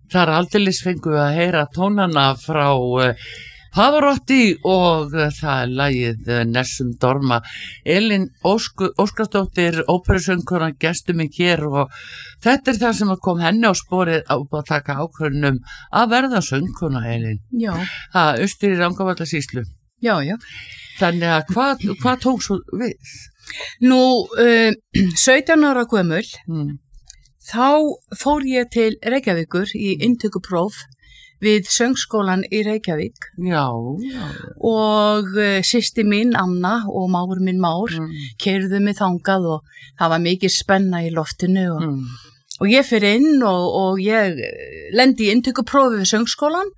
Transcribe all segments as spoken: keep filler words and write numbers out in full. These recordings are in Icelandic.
Það er aldeilis fengu að heyra tónana frá uh, Pavarotti og uh, það er lagið uh, Nessum Dorma. Elín Ósk Óskarsdóttir, óperusöngkona, gestur mig hér og þetta er það sem kom henni á sporið á að taka ákvörðunum að verða söngkona, Elín. Já. Það austur í Rangárvallasýslu. Já, já. Þannig að hvað, hvað tók svo við? Nú, uh, sautján ára gömul, Mm. þá fór ég til Reykjavíkur í inntökupróf við söngskólan í Reykjavík Já, já. og uh, systir mín, Anna, og mágur minn Már Mm. keyrðu mig þangað og það var mikið spenna í loftinu og, Mm. og ég fyrir inn og, og ég lendi í inntökuprófi við söngskólan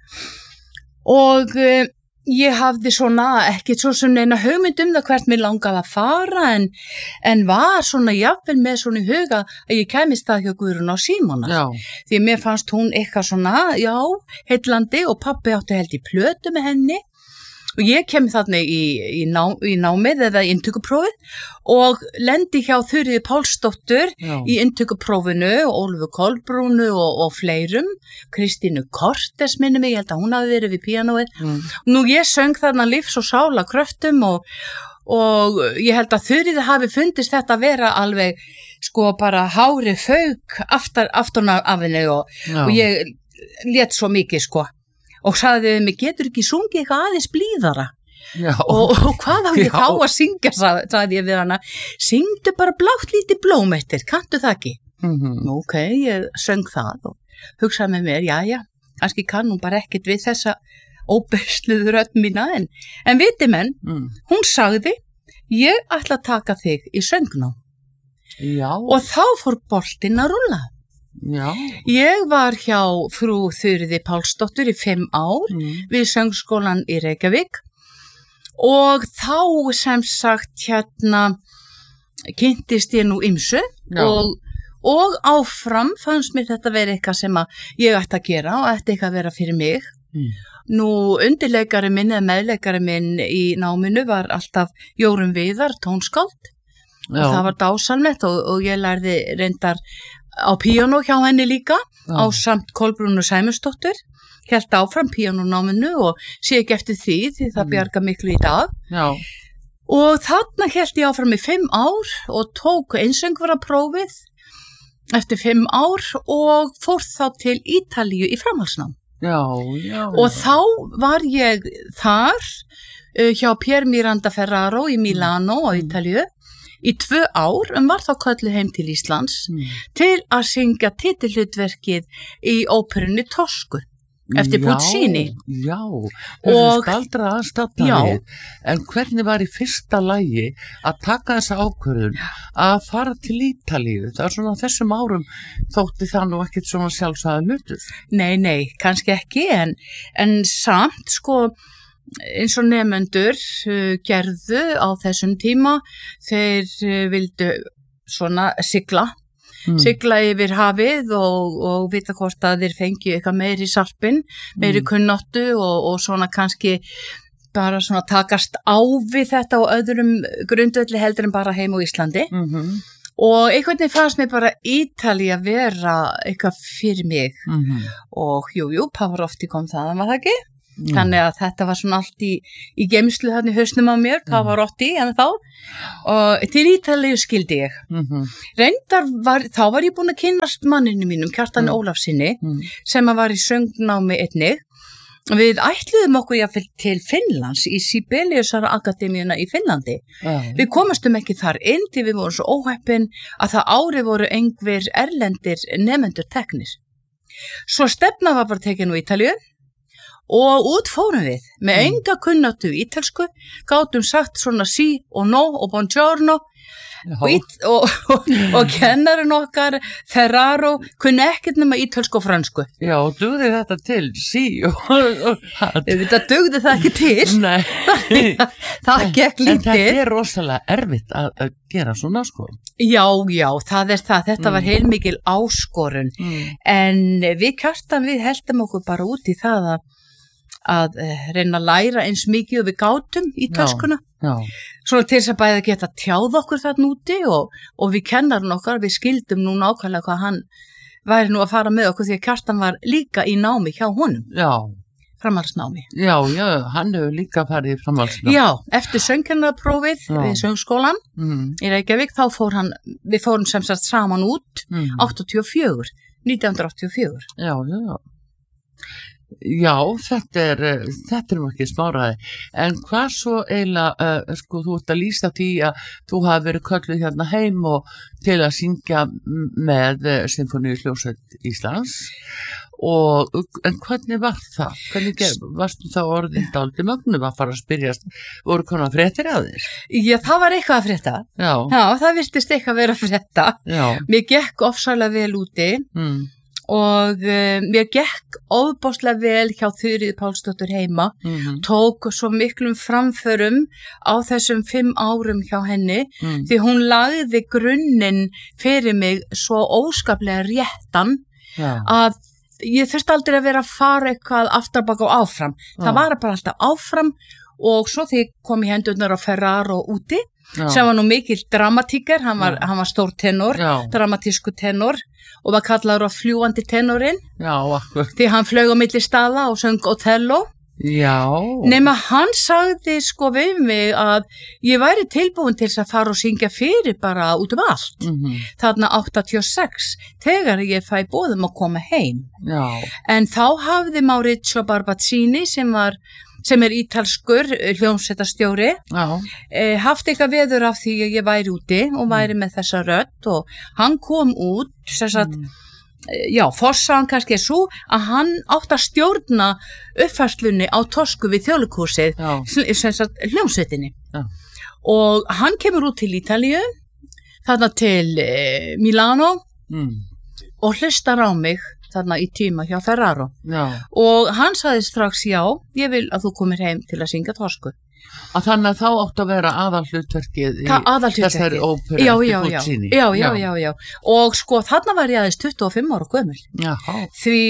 og uh, ég hafði svona ekkert svo sem neina hugmynd um það hvert mér langaði að fara en, en var svona jafnvel með svona í huga að ég kæmist það hjá Guðrún á Símona. Já. Því mér fannst hún eitthvað svona, já, heillandi og pabbi átti held í plötu með henni og ég kemur þarna í, í, ná, í námið eða í inntökuprófið og lendi hjá Þuríði Pálsdóttur Já. í inntökuprófinu og Ólfu Kolbrúnu og, og fleirum, Kristínu Kortes minni mig, ég held að hún hafi verið við píanóið. Mm. Nú ég söng þarna lífs og sála kröftum og, og ég held að Þuríði hafi fundist þetta að vera alveg sko bara hári fauk aftar, aftan af henni og, Já. og ég lét svo mikið sko og sagði við mig, getur ekki sungið eitthvað aðeins blíðara? Já. Og, og hvað á ég Já. þá að syngja, sagði, sagði ég við hana, syngdu bara blátt lítið blóm eftir, kanntu það ekki? Mm-hmm. Nú, ok, ég söng það og hugsaði með mér, já, já, kannski kann hún bara ekkert við þessa óbersluðu rödd mína, en, en viti menn, Mm. hún sagði, ég ætla að taka þig í söngnám Já. og þá fór boltinn að rúlla. Já. Ég var hjá frú Þuríði Pálsdóttur í fimm ár Mm. við söngskólan í Reykjavík og þá sem sagt hérna kynntist ég nú ymsu Já. og, og áfram fannst mér þetta vera eitthvað sem að ég ætti að gera og ætti eitthvað að vera fyrir mig. Mm. Nú undirleikari minn eða meðleikari minn í náminu var alltaf Jórunn Viðar, tónskáld Já. og það var dásamlegt og, og ég lærði reyndar á píanó hjá henni líka Já. á samt Kolbrúnu Sæmundsdóttur, hélt áfram píanónáminu og sé ekki eftir því því það Mm. bjarga miklu í dag Já. og þarna hélt ég áfram í fimm ár og tók einsöngvaraprófið eftir fimm ár og fór þá til Ítalíu í framhaldsnám Já, já. og þá var ég þar uh, hjá Pier Miranda Ferraro í Milano á Ítalíu í tvö ár en var þá kölluð heim til Íslands Mm. til að syngja titilhlutverkið í óperunni Toscu eftir Puccini. Já, Og- og staldra aðstætta Já. við. En hvernig var í fyrsta lagi að taka þessa ákvörðun að fara til Ítalíu? Það er svona á þessum árum þótti það nú ekkert svona sjálfsagða hlutur. Nei, nei, kannski ekki en, en samt sko eins og nemendur uh, gerðu á þessum tíma þeir uh, vildu svona sigla Mm. sigla yfir hafið og, og vita hvort að þeir fengi eitthvað meiri sarpin, meiri Mm. kunnáttu og, og svona kannski bara svona takast á við þetta og öðrum grundvelli heldur en bara heim á Íslandi Mm-hmm. og einhvern veginn fannst mér bara Ítalía vera eitthvað fyrir mig Mm-hmm. og jú, jú, Pavarotti kom þaðan, var það ekki? Mm. Þannig að þetta var svona allt í, í geymslu þarna í hausnum á mér, Pavarotti en þá, og til Ítalíu skildi ég. Mm-hmm. Reyndar var, þá var ég búin að kynnast manninu mínum, Kjartani Mm. Ólafsinni, Mm. sem að var í söngnámi einnig. Við ætluðum okkur jáfnvel til Finnlands í Sibeliusar Akademíuna í Finnlandi. Já. Við komumstum ekki þar inn því við vorum svo óheppin að það ári voru engver erlendir nemendur teknir. Svo stefna var bara tekin á Ítalíu og út fórum við með enga kunnáttu í ítölsku, gátum sagt svona sí og no og buongiorno og, ít, og, og, og kennarinn okkar Ferraro kunni ekkert nema ítölsku og fransku. Já, og dugði þetta til sí og, og Þetta dugði það ekki til, Nei. það gekk En þetta lítið. er rosalega erfitt að, að gera svona sko. Já, já, það er það, þetta var Mm. heilmikil áskorun, Mm. en við Kjartan við heldum okkur bara út í það að að uh, reyna að læra eins mikið og við gátum í töskuna. Já. Svona til þess að bæða geta tjáð okkur þarna úti og, og við kennarinn okkar, við skildum nú nákvæmlega hvað hann væri nú að fara með okkur því að Kjartan var líka í námi hjá honum, Já, framhaldsnámi. já, já, hann hefur líka farið í framhaldsnám. Já, eftir söngkennaraprófið Já. við söngskólan Mm, í Reykjavík, þá fór hann, við fórum sem sagt saman út mm, áttatíu og fjögur, nítján hundruð áttatíu og fjögur. já, já. Já, þetta er, eh, þetta er nú ekki smáraði. En hvað svo eiginlega, uh, sko, þú ert að lýsa því að þú hafi verið kölluð hérna heim og til að syngja m- með uh, Sinfóníuhljómsveit Íslands. Og, en hvernig var það? Hvernig ger, varstu þá orðin dálítið mögnum að fara að spyrjast, voru konar fréttir að þér? Já, það var eitthvað að frétta. Já, Já, það virtist eitthvað vera að frétta. já, Mér gekk ofsalega vel úti mm, og uh, mér gekk ofbáslega vel hjá Þuríði Pálsdóttur heima. mm, Tók svo miklum framförum á þessum fimm árum hjá henni mm, því hún lagði grunninn fyrir mig svo óskaplega réttan já, að ég þurfti aldrei að vera að fara eitthvað aftabak og áfram. Það Já. var bara alltaf áfram og svo því kom ég hendurnar á Ferraro úti já, sem var nú mikill dramatíker, hann var, Já. hann var stór tenor, já, dramatísku tenor og var kallaður á fljúandi tenorinn já, akkur, því hann flög á milli staða og söng Othello. já, Nema hann sagði sko við mig að ég væri tilbúin til þess að fara og syngja fyrir bara út um allt. mhm, Þarna áttatíu og sex þegar ég fæ boðum að koma heim. já, En þá hafði Maurizio Barbazzini sem var sem er ítalskur hljómsveitarstjóri, já, eh, haft eitthvað veður af því að ég væri úti og væri með þessa rödd og hann kom út, sem sagt, mm, já, forsagan kannski er svo að hann átt að stjórna uppfærslunni á Tosku við Þjóðleikhúsið, já, sem sagt hljómsveitinni. Já. Og hann kemur út til Ítalíu, þarna til eh, Milano mm, og hlustar á mig þarna í tíma hjá Ferraro. já. Og hann sagði strax já, ég vil að þú komir heim til að syngja Tosku. Að þannig að þá átt að vera aðal hlutverkið í Það aðalhlutverkið. þessari óperu Já, eftir já, já, Puccini. já, já, já, já. Og sko þarna var ég aðeins tuttugu og fimm ára gömul. Jaha, Því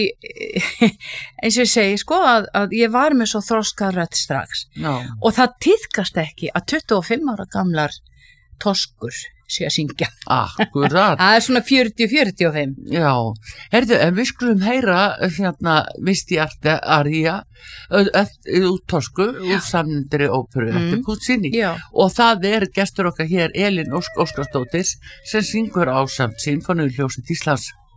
eins og ég segi sko að, að ég var með svo þroskað rödd strax. já, Og það tíðkast ekki að tuttugu og fimm ára gamlar toskur sé að syngja. akkurat. Það er svona fjörutíu fjörutíu og fimm. Já, herðu, en við skulum heyra hérna Visti Arte Aria úr Tosku, úr samnindri óperu eftir Mm. Puccini. Já. Og það er gestur okkar hér Elín Ósk Óskarsdóttir sem syngur ásamt Sinfóníuhljómsveit Íslands.